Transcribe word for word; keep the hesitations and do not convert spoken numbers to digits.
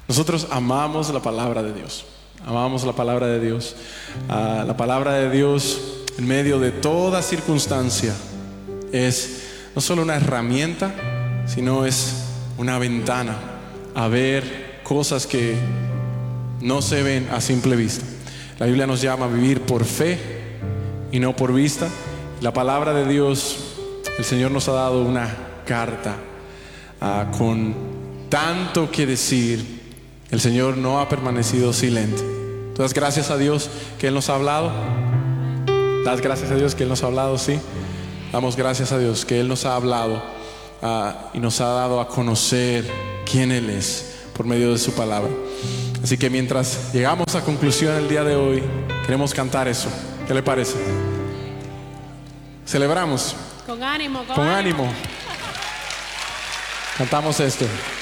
Nosotros amamos la palabra de Dios. Amamos la palabra de Dios. Uh, la palabra de Dios en medio de toda circunstancia es no solo una herramienta, sino es una ventana a ver cosas que no se ven a simple vista. La Biblia nos llama a vivir por fe y no por vista. La palabra de Dios, el Señor nos ha dado una carta uh, con tanto que decir. El Señor no ha permanecido silente. Entonces, gracias a Dios que Él nos ha hablado. Das gracias a Dios que Él nos ha hablado, sí. Damos gracias a Dios que Él nos ha hablado uh, y nos ha dado a conocer quién Él es por medio de su palabra. Así que mientras llegamos a conclusión el día de hoy, queremos cantar eso. ¿Qué le parece? Celebramos. Con ánimo, con, Con ánimo. ánimo. Cantamos esto.